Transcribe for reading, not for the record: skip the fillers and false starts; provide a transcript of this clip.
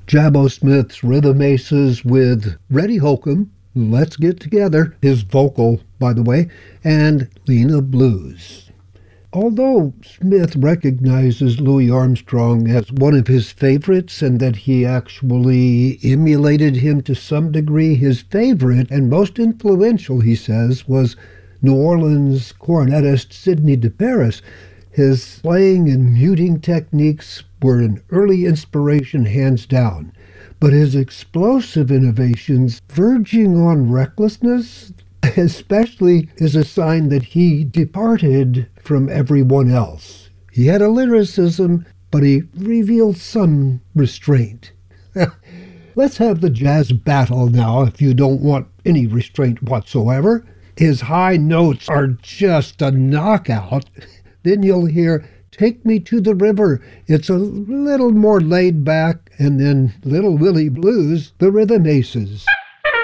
Jabo Smith's Rhythm Aces with Reddy Holcomb, Let's Get Together, his vocal, by the way, and Lena Blues. Although Smith recognizes Louis Armstrong as one of his favorites and that he actually emulated him to some degree, his favorite and most influential, he says, was New Orleans cornetist Sidney DeParis. His playing and muting techniques were an early inspiration, hands down, but his explosive innovations, verging on recklessness, especially, is a sign that he departed from everyone else. He had a lyricism, but he revealed some restraint. Let's have the jazz battle now, if you don't want any restraint whatsoever. His high notes are just a knockout. Then you'll hear Take Me to the River. It's a little more laid back, and then Little Willie Blues, the Rhythm Aces.